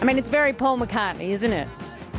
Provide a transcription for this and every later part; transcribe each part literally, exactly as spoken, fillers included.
I mean, it's very Paul McCartney, isn't it?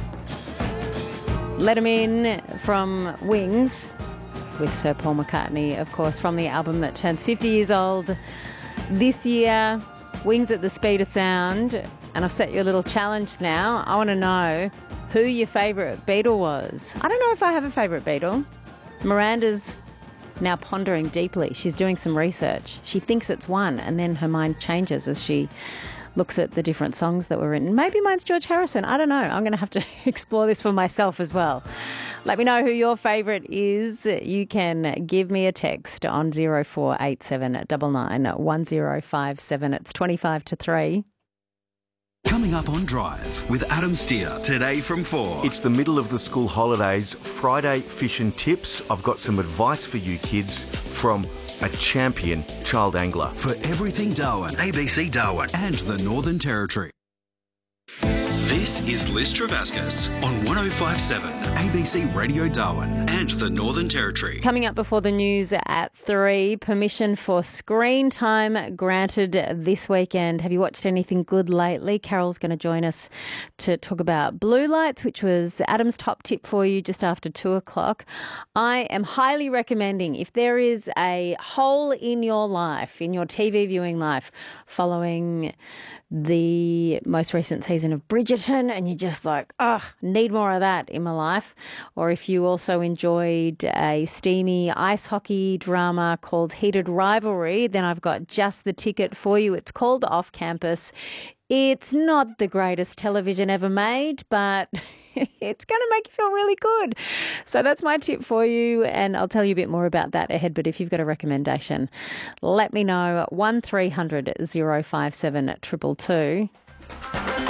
Let 'Em In from Wings, with Sir Paul McCartney, of course, from the album that turns fifty years old this year, Wings at the Speed of Sound. And I've set you a little challenge now. I want to know who your favourite Beatle was. I don't know if I have a favourite Beatle. Miranda's now pondering deeply. She's doing some research. She thinks it's one, and then her mind changes as she looks at the different songs that were written. Maybe mine's George Harrison. I don't know. I'm going to have to explore this for myself as well. Let me know who your favourite is. You can give me a text on zero four eight seven nine nine one zero five seven. It's twenty-five to three. Coming up on Drive with Adam Steer today from four. It's the middle of the school holidays, Friday fish and tips. I've got some advice for you kids from a champion child angler. For everything Darwin, A B C Darwin and the Northern Territory. This is Liz Travascus on one oh five point seven A B C Radio Darwin and the Northern Territory. Coming up before the news at three, permission for screen time granted this weekend. Have you watched anything good lately? Carol's going to join us to talk about Blue Lights, which was Adam's top tip for you just after two o'clock. I am highly recommending, if there is a hole in your life, in your T V viewing life, following the most recent season of Bridgerton, and you're just like, oh, need more of that in my life. Or if you also enjoyed a steamy ice hockey drama called Heated Rivalry, then I've got just the ticket for you. It's called Off Campus. It's not the greatest television ever made, but it's going to make you feel really good. So that's my tip for you, and I'll tell you a bit more about that ahead. But if you've got a recommendation, let me know. one three hundred oh five seven two two two.